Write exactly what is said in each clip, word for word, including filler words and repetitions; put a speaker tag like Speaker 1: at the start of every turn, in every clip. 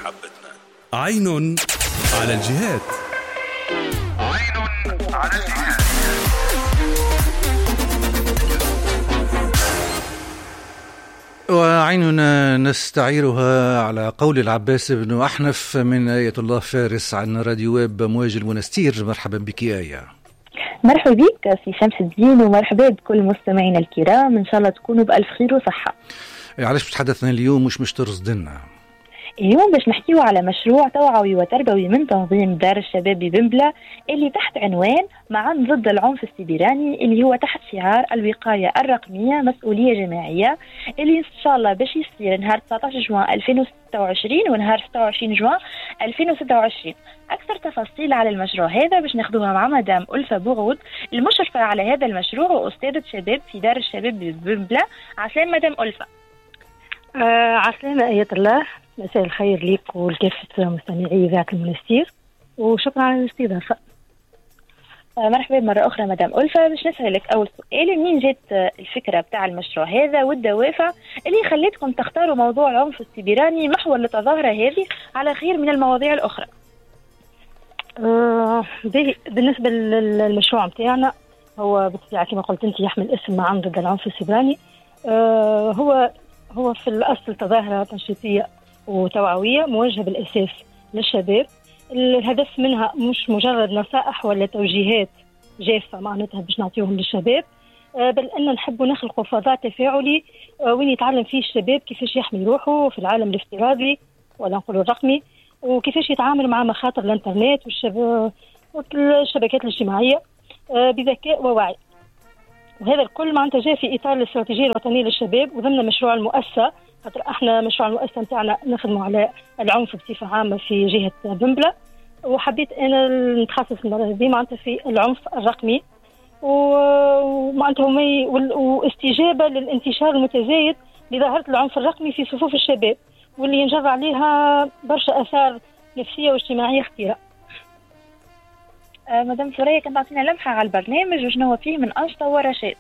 Speaker 1: محبتنا.
Speaker 2: عين على الجهات.
Speaker 1: عين على الجهات.
Speaker 3: وعيننا نستعيرها على قول العباس بن أحنف من آية الله فارس عن راديو ويب مواج المنستير. مرحبا بك آية.
Speaker 4: مرحبا بك في شمس الدين، ومرحبا بكل مستمعينا الكرام، إن شاء الله تكونوا بألف خير وصحة.
Speaker 3: علاش بتحدثنا اليوم مش مش ترصدنا؟
Speaker 4: اليوم باش نحكيو على مشروع توعوي وتربوي من تنظيم دار الشباب ببنبلة اللي تحت عنوان معا ضد العنف السيبراني، اللي هو تحت شعار الوقاية الرقمية مسؤولية جماعية، اللي إن شاء الله باش يصير نهار تسعة عشر جوان ألفين وستة وعشرين ونهار ستة وعشرين جوان ألفين وستة وعشرين. أكثر تفاصيل على المشروع هذا باش ناخذوها مع مدام ألفة بوغود المشرفة على هذا المشروع وأستاذة شباب في دار الشباب ببنبلة. عسلامة مدام ألفة.
Speaker 5: آه عسلامة آية الله، مساء الخير لك ولكافة مستمعي إذاعة المنستير، وشكرا على الاستضافة.
Speaker 4: آه مرحبا مرة أخرى مدام ألفة. باش نسألك أول سؤال، منين جات الفكرة بتاع المشروع هذا والدوافع اللي خليتكم تختاروا موضوع العنف السيبراني محور للتظاهرة هذه على خير من المواضيع الأخرى؟
Speaker 5: آه بالنسبة للمشروع متاعنا، هو بالطبيعة كما قلت أنت يحمل اسم معا ضد العنف السيبراني. آه هو هو في الأصل تظاهرة تنشيطية وتوعوية موجهة بالأساس للشباب. الهدف منها مش مجرد نصائح ولا توجيهات جافة معناتها باش نعطيهم للشباب، بل أن نحب نخلق فضاء تفاعلي وين يتعلم فيه الشباب كيفاش يحمي روحه في العالم الافتراضي ولا نقول الرقمي، وكيفاش يتعامل مع مخاطر الانترنت والشبكات الاجتماعية بذكاء ووعي. وهذا الكل معناتها جاء في إطار الاستراتيجية الوطنية للشباب وضمن مشروع المؤسسة، خاطر احنا مشروع المؤسسة نتاعنا نخدموا على العنف بصفة عامة في جهة بنبلة، وحبيت انا نتخصص المرة هذه معناتها في العنف الرقمي ومعناتها واستجابة للانتشار المتزايد لظاهرة العنف الرقمي في صفوف الشباب، واللي ينجر عليها برشا آثار نفسية واجتماعية خطيرة.
Speaker 4: آه مدام ثريا، كنت تعطينا لمحة على البرنامج وشنو هو فيه من أنشطة ورشات؟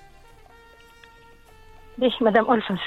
Speaker 5: باش مدام ألفة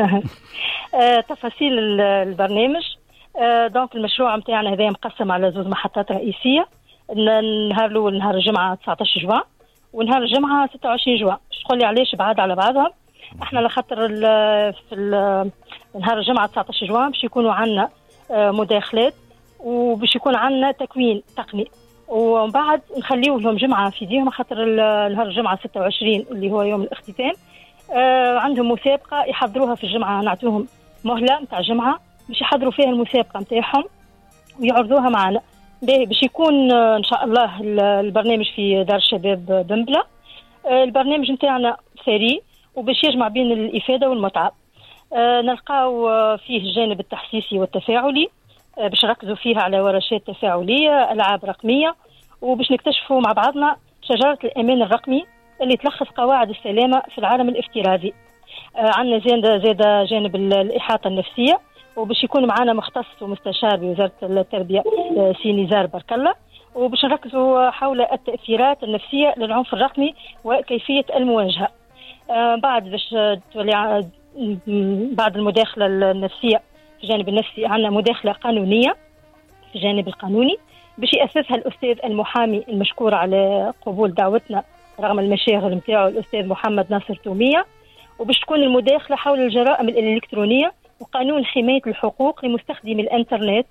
Speaker 5: آه، تفاصيل البرنامج. آه، دونك المشروع متاعنا هذا مقسم على زوج محطات رئيسية. النهار الأول نهار الجمعة تسعة عشر جوان، ونهار الجمعة ستة وعشرين جوان. باش تقول لي علاش بعاد على بعضهم؟ احنا لخاطر في نهار الجمعة تسعة عشر جوان باش يكونوا عندنا آه، مداخلات، وباش يكون عندنا تكوين تقني، ومن بعد نخليو لهم جمعة في ديهم خاطر نهار الجمعة ستة وعشرين اللي هو يوم الاختتام. آه عندهم مسابقة يحضروها في الجمعة، نعطوهم مهلة متاع جمعة باش يحضروا فيها المسابقة متاعهم ويعرضوها معنا. باش يكون آه إن شاء الله البرنامج في دار الشباب بنبلة. آه البرنامج متاعنا ثري وباش يجمع بين الإفادة والمتعة. آه نلقاو آه فيه الجانب التحسيسي والتفاعلي، آه باش نركزوا فيها على ورشات تفاعلية، ألعاب رقمية، وباش نكتشفوا مع بعضنا شجرة الأمان الرقمي اللي تلخص قواعد السلامة في العالم الافتراضي. آه عندنا زاد زاد جانب الإحاطة النفسية، وباش يكون معنا مختص ومستشار بوزارة التربية آه سي نزار برك الله، وباش نركزوا حول التأثيرات النفسية للعنف الرقمي وكيفية المواجهة. آه بعد باش تولي بعد المداخلة النفسية في الجانب النفسي عندنا مداخلة قانونية في الجانب القانوني باش يأسسها الأستاذ المحامي المشكور على قبول دعوتنا رغم المشاغل نتاعو الأستاذ محمد ناصر تومية، وباش تكون المداخلة حول الجرائم الإلكترونية وقانون حماية الحقوق لمستخدمي الإنترنت.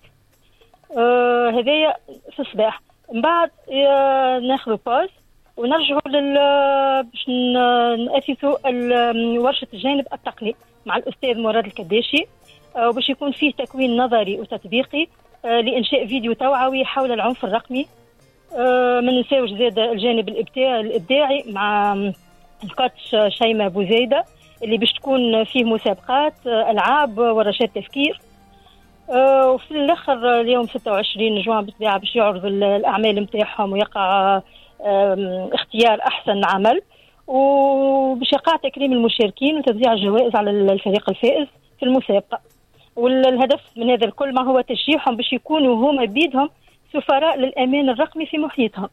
Speaker 5: آه هذايا في الصباح. من بعد آه ناخذ باوز ونرجعوا لل باش نأسسوا ورشة الجانب التقني مع الأستاذ مراد الكداشي، آه وباش يكون فيه تكوين نظري وتطبيقي آه لإنشاء فيديو توعوي حول العنف الرقمي. آه ما ننساوش زاد الجانب الإبداعي مع الكوتش شيماء بوزيدة اللي باش تكون فيه مسابقات آه ألعاب ورشات تفكير. آه وفي الآخر اليوم ستة وعشرين جوان بالطبيعة باش يعرضوا الأعمال متاعهم ويقع آه اختيار أحسن عمل، وباش يقع تكريم المشاركين وتوزيع الجوائز على الفريق الفائز في المسابقة. والهدف من هذا الكل ما هو تشجيعهم باش يكونوا هما بيدهم سفراء للأمان الرقمي في محيطهم.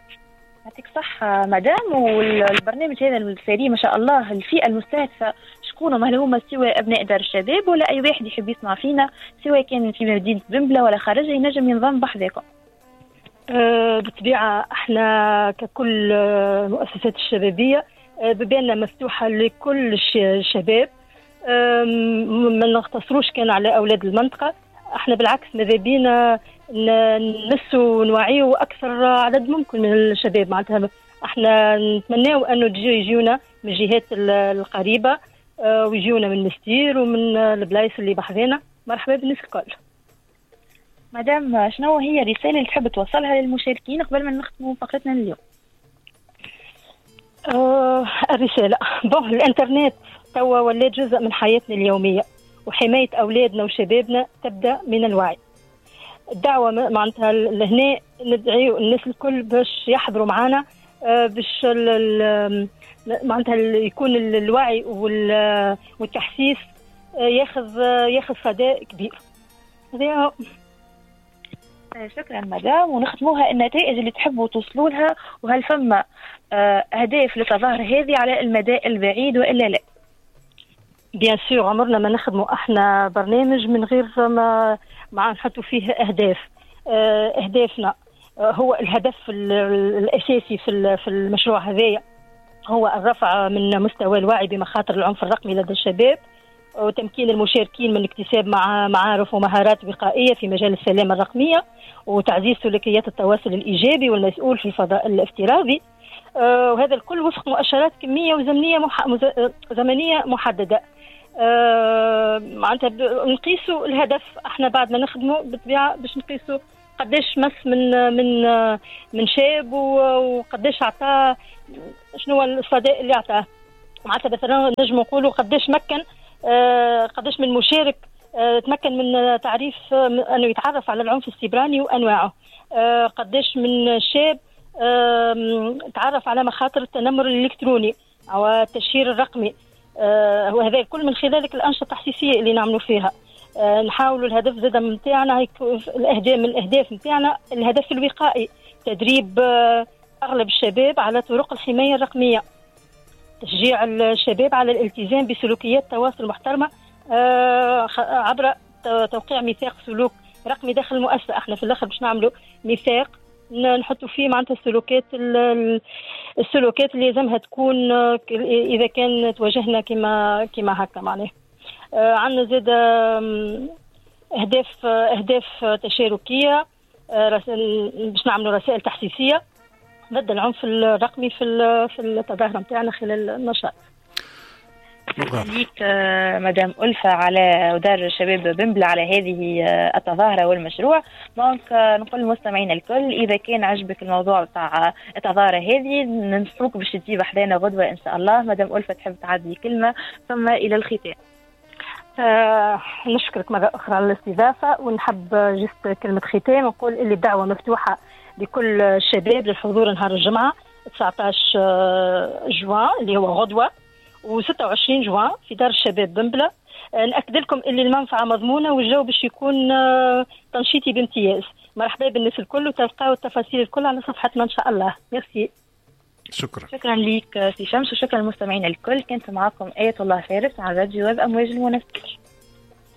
Speaker 4: يعطيك صح مدام. والبرنامج هذا الثري ما شاء الله الفئة المستهدفة شكونهم؟ هل هما سوى أبناء دار الشباب ولا أي واحد يحب يسمع فينا سواء كان في مدينة بنبلة ولا خارجها ينجم ينضم بحذاكم؟
Speaker 5: أه بالطبيعة احنا ككل المؤسسات الشبابية أه ببالنا مفتوحة لكل الشباب، أه ما نقتصروش كان على أولاد المنطقة. احنا بالعكس ماذا بينا نمسوا ونوعيوا أكثر عدد ممكن من الشباب. معناتها احنا نتمناو أنه يجيونا من الجهات القريبة أه ويجيونا من مستير ومن البلايص اللي بحذانا. مرحبا بالناس الكل.
Speaker 4: مدام، شنو هي الرسالة اللي تحب توصلها للمشاركين قبل ما نختموا فقرتنا اليوم؟
Speaker 5: آه الرسالة بون الانترنت توا ولات جزء من حياتنا اليومية، وحماية أولادنا وشبابنا تبدأ من الوعي. الدعوة معناتها لهنا ندعي الناس الكل باش يحضروا معنا، آه باش معناتها يكون الوعي والتحسيس آه ياخذ آه ياخذ صدى كبير. هذا
Speaker 4: شكرا مدام، ونختموها النتائج اللي تحبوا توصلوا لها، وهل فما أهداف للتظاهرة هذه على المدى البعيد وإلا لا؟
Speaker 5: بيان سور عمرنا ما نخدموا احنا برنامج من غير ما ما نحطوا فيه أهداف. أهدافنا هو الهدف الأساسي في في المشروع هذايا هو الرفع من مستوى الوعي بمخاطر العنف الرقمي لدى الشباب، وتمكين المشاركين من اكتساب مع معارف ومهارات وقائية في مجال السلامة الرقمية، وتعزيز سلوكيات التواصل الإيجابي والمسؤول في الفضاء الافتراضي. آه وهذا الكل وفق مؤشرات كمية وزمنية مح... مز... زمنية محددة. آه معناتها ب... نقيسوا الهدف احنا بعد ما نخدمه بالطبيعة باش نقيسوا قديش مس من من من شاب وقديش أعطاه، شنو الصدى اللي أعطاه. معناتها مثلا نجم نقولوا قديش مكن آه قديش من مشارك آه تمكن من تعريف آه أنه يتعرف على العنف السيبراني وأنواعه. آه قديش من شاب آه تعرف على مخاطر التنمر الإلكتروني أو التشهير الرقمي. آه وهذا الكل من خلال الأنشطة التحسيسية اللي نعملوا فيها. آه نحاولوا الهدف زاد متاعنا الأهداف من الأهداف متاعنا الهدف الوقائي، تدريب آه أغلب الشباب على طرق الحماية الرقمية، تشجيع الشباب على الالتزام بسلوكيات تواصل محترمة آه عبر توقيع ميثاق سلوك رقمي داخل المؤسسة. احنا في الاخر باش نعملوا ميثاق نحطوا فيه معناتها السلوكات السلوكات اللي لازمها تكون اذا كان تواجهنا كما كما هكا. معناه آه عندنا زاد اهداف اهداف تشاركية آه باش نعملوا رسائل تحسيسية ضد العنف الرقمي في في التظاهرة نتاعنا خلال النشاط.
Speaker 4: ليك مدام ألفة على دار الشباب بنبلة على هذه التظاهرة والمشروع. دونك نقول للمستمعين الكل إذا كان عجبك الموضوع تاع التظاهرة هذه ننصحوك باش تجيب حدانا غدوة إن شاء الله. مدام ألفة تحب تعدي كلمة ثم إلى الختام؟
Speaker 5: آه نشكرك مرة أخرى على الاستضافة، ونحب جست كلمة ختام نقول اللي الدعوة مفتوحة لكل الشباب للحضور نهار الجمعة تسعة عشر جوان اللي هو غدوة، وستة وعشرين جوان في دار الشباب بنبلة. نأكد لكم اللي المنفعة مضمونة والجو باش يكون تنشيطي بامتياز. مرحبا بالناس الكل، وتلقاو التفاصيل الكل على صفحتنا إن شاء الله. ميرسي.
Speaker 3: شكرا.
Speaker 4: شكرا ليك سي شمس، وشكرا للمستمعين الكل. كنت معكم آية الله فارس على راديو ويب أمواج المنستير.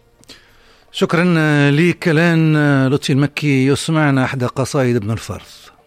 Speaker 3: شكرا لك. الآن لطفي المكي يسمعنا أحد قصائد ابن الفرز.